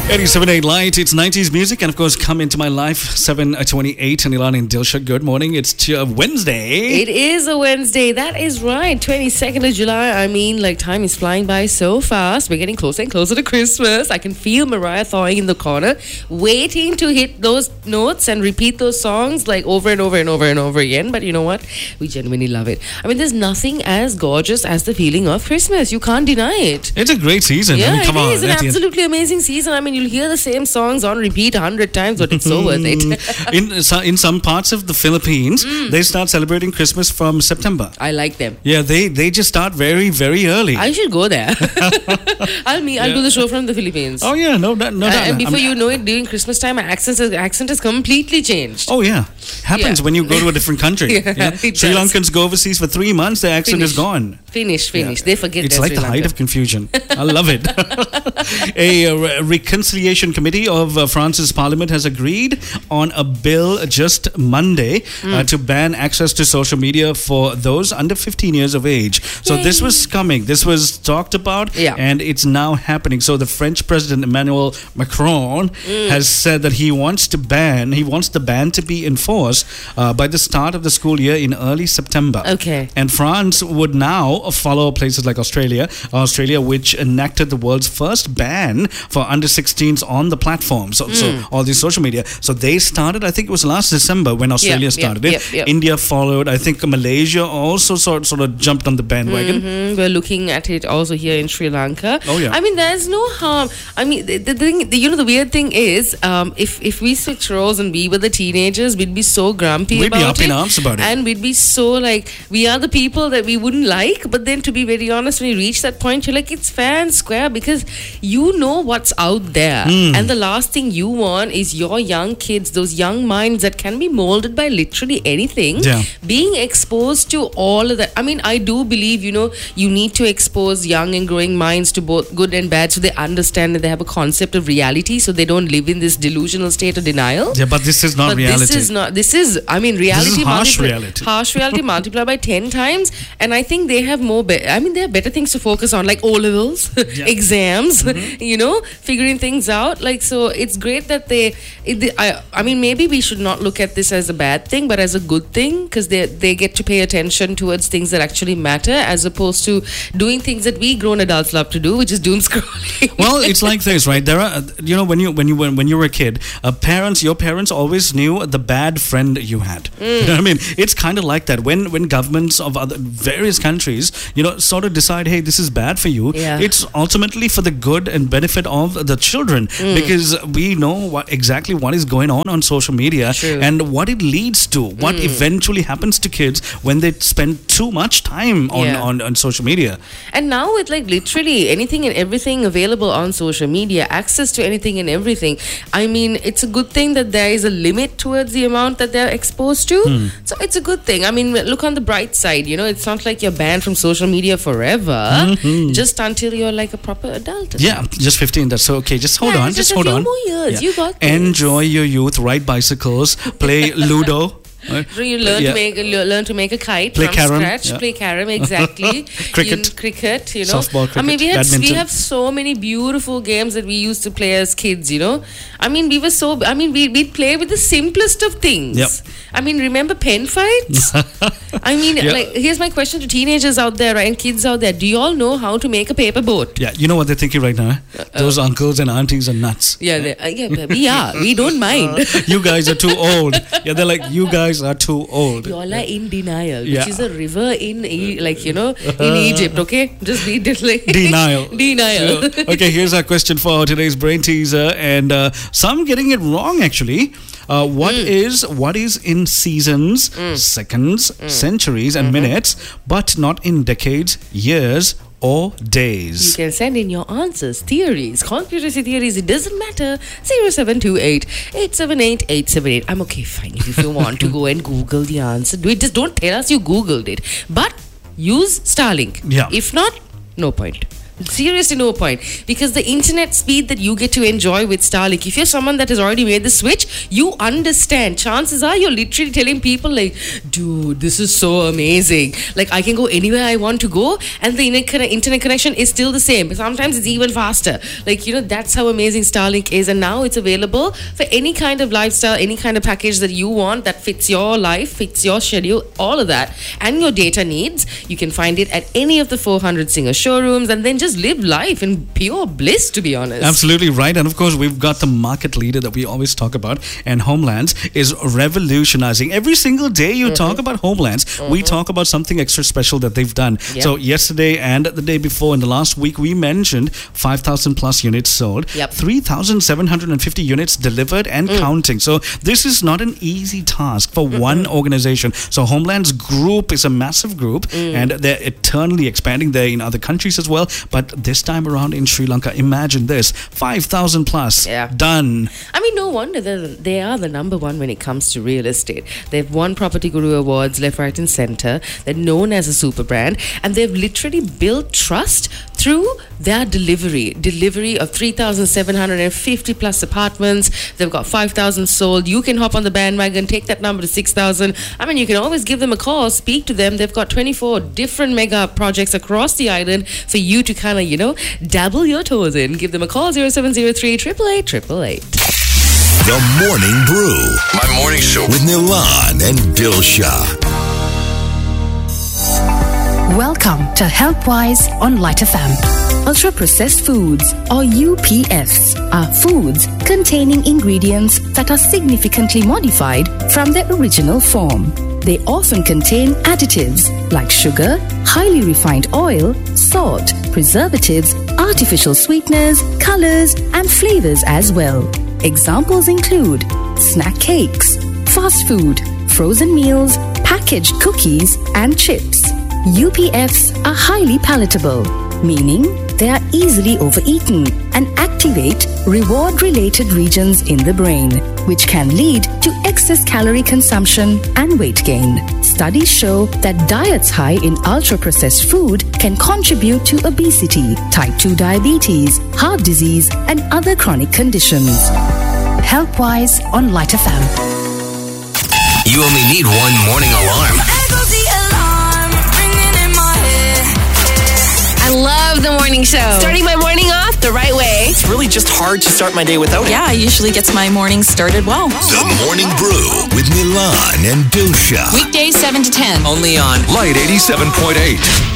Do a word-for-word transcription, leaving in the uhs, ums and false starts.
eighty-seven point eight Light, it's nineties music, and of course, Come Into My Life, seven twenty-eight, Anilani and Dilshad. Good morning, it's t- Wednesday. It is a Wednesday, that is right, twenty-second of July. I mean, like, time is flying by so fast. We're getting closer and closer to Christmas. I can feel Mariah thawing in the corner, waiting to hit those notes and repeat those songs, like, over and over and over and over again. But you know what? We genuinely love it. I mean, there's nothing as gorgeous as the feeling of Christmas. You can't deny it. It's a great season. Yeah, I mean, come it on. is an absolutely amazing season. I mean, you'll hear the same songs on repeat a hundred times, but it's so worth it. in, so- in some parts of the Philippines, mm. they start celebrating Christmas from September. I like them. Yeah, they, they just start very, very early. I should go there. I'll meet, I'll yeah. do the show from the Philippines. Oh, yeah, no, no, no. Uh, no and before I'm, you know it, during Christmas time, my accent, is, accent has completely changed. Oh, yeah. Happens yeah. when you go to a different country. yeah, yeah. Sri Lankans go overseas for three months, their accent finish. is gone. Finish, finish. Yeah. They forget It's their like Sri the Lanka. height of confusion. I love it. A uh, reconciliation committee of uh, France's parliament has agreed on a bill just Monday mm. uh, to ban access to social media for those under fifteen years of age. So Yay. This was coming. This was talked about yeah. and it's now happening. So the French president Emmanuel Macron mm. has said that he wants to ban, he wants the ban to be enforced uh, by the start of the school year in early September. Okay. And France would now follow places like Australia, Australia which enacted the world's first ban for under sixteens on the platform. So, mm. so all these social media. So they started, I think it was last December when Australia yep, started yep, it. Yep, yep. India followed. I think Malaysia also sort, sort of jumped on the bandwagon. Mm-hmm. We're looking at it also here in Sri Lanka. Oh, yeah. I mean, there's no harm. I mean, the, the thing, the, you know, the weird thing is, um, if, if we switch roles and we were the teenagers, we'd be so grumpy we'd about be up it. in arms about it. And we'd be so like, we are the people that we wouldn't like. But then to be very honest, when you reach that point, you're like, it's fair and square because you know what's out there. Mm. And the last thing you want is your young kids, those young minds that can be molded by literally anything, yeah. being exposed to all of that. I mean, I do believe, you know, you need to expose young and growing minds to both good and bad so they understand that they have a concept of reality so they don't live in this delusional state of denial. Yeah, but this is not but reality. This is not, this is, I mean, reality. This is harsh multipli- reality. Harsh reality multiplied by ten times. And I think they have more, be- I mean, there are better things to focus on, like O-levels, yeah. exams, mm-hmm. you know, figuring things out. Like, so it's great that they, it, they I, I mean, maybe we should not look at this as a bad thing, but as a good thing, because they they get to pay attention towards things that actually matter, as opposed to doing things that we grown adults love to do, which is doom scrolling. Well, it's like this, right? There are, you know, when you when you when, when you were a kid, uh, parents, your parents always knew the bad friend you had. Mm. You know what I mean? It's kind of like that. When when governments of other various countries, you know, sort of decide, hey, this is bad for you. Yeah. It's ultimately for the good and benefit of the children, mm. because we know what exactly what is going on on social media. True. And what it leads to, what mm. eventually happens to kids when they spend too much time on, yeah. on, on social media. And now with like literally anything and everything available on social media, access to anything and everything, I mean, it's a good thing that there is a limit towards the amount that they're exposed to. Mm. So it's a good thing. I mean, look on the bright side, you know, it's not like you're banned from social media forever, mm-hmm. just until you're like a proper adult. Yeah, just fifteen, that's okay. Just hold yeah, on, just, just a hold few on. more years. Yeah. You got this. Enjoy your youth, ride bicycles, play Ludo. Right. You learn yeah. to make learn to make a kite play from carom, scratch. Yeah. Play carom, exactly. cricket, you, cricket. You know, softball, cricket, I mean, we had badminton. we have so many beautiful games that we used to play as kids. You know, I mean, we were so. I mean, we we'd play with the simplest of things. Yep. I mean, remember pen fights? I mean, yep. like here's my question to teenagers out there, right, and kids out there: do you all know how to make a paper boat? Yeah, you know what they're thinking right now? Uh, Those uncles and aunties are nuts. Yeah, they, uh, yeah, we are. We don't mind. Uh, you guys are too old. Yeah, they're like, you guys are too old. You all are in denial, which yeah. is a river in, e- like, you know, in Egypt, okay? Just read it like... Denial. Denial. So, okay, here's our question for today's brain teaser. And uh, some getting it wrong, actually. Uh, what mm. is what is in seasons, mm. seconds, mm. centuries, and mm-hmm. minutes, but not in decades, years, or days? You can send in your answers, theories, conspiracy theories. It doesn't matter. zero seven two eight, eight seven eight, eight seven eight. I'm okay, fine. If you want to go and Google the answer, do it. Just don't tell us you Googled it. But use Starlink. Yeah. If not, no point. Seriously, no point. Because the internet speed that you get to enjoy with Starlink, if you're someone that has already made the switch, you understand. Chances are you're literally telling people like, dude, this is so amazing. Like, I can go anywhere I want to go, and the internet connection is still the same. Sometimes it's even faster. Like, you know, that's how amazing Starlink is. And now it's available for any kind of lifestyle, any kind of package that you want that fits your life, fits your schedule, all of that, and your data needs. You can find it at any of the four hundred Singer showrooms, and then just live life in pure bliss, to be honest. Absolutely right. And of course, we've got the market leader that we always talk about, and Homelands is revolutionizing. Every single day you mm-hmm. talk about Homelands, mm-hmm. we talk about something extra special that they've done. Yep. So yesterday and the day before, in the last week, we mentioned five thousand plus units sold, yep. three thousand seven hundred fifty units delivered and mm. counting. So this is not an easy task for mm-hmm. one organization. So Homelands Group is a massive group, mm. and they're eternally expanding there in other countries as well. But this time around in Sri Lanka, imagine this, five thousand plus, yeah. done. I mean, no wonder they are the number one when it comes to real estate. They've won Property Guru Awards left, right and center. They're known as a super brand, and they've literally built trust through their delivery. Delivery of three thousand seven hundred fifty plus apartments. They've got five thousand sold. You can hop on the bandwagon, take that number to six thousand. I mean, you can always give them a call, speak to them. They've got twenty-four different mega projects across the island for you to kind of, you know, dabble your toes in. Give them a call, zero seven zero three, eight eight eight, eight eight eight. The Morning Brew. My morning show with Nilan and Dilsha. Welcome to HealthWise on Light F M. Ultra-processed foods, or U P Fs, are foods containing ingredients that are significantly modified from their original form. They often contain additives like sugar, highly refined oil, salt, preservatives, artificial sweeteners, colors, and flavors as well. Examples include snack cakes, fast food, frozen meals, packaged cookies, and chips. U P Fs are highly palatable, meaning they are easily overeaten and activate reward-related regions in the brain, which can lead to excess calorie consumption and weight gain. Studies show that diets high in ultra-processed food can contribute to obesity, type two diabetes, heart disease, and other chronic conditions. HealthWise on Light F M. You only need one morning alarm. I love the morning show. Starting my morning off the right way. It's really just hard to start my day without it. Yeah, usually gets my morning started well. The Morning Brew with Nilan and Dilsha. Weekdays seven to ten. Only on Light eighty-seven point eight.